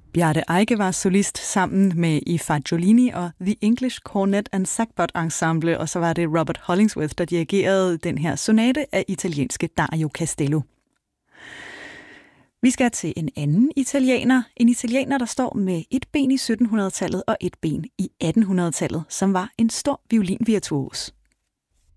Bjarte Eike var solist sammen med I Fagiolini og The English Cornet and Sagbut Ensemble, og så var det Robert Hollingsworth, der dirigerede den her sonate af italienske Dario Castello. Vi skal til en anden italiener. En italiener, der står med et ben i 1700-tallet og et ben i 1800-tallet, som var en stor violinvirtuos.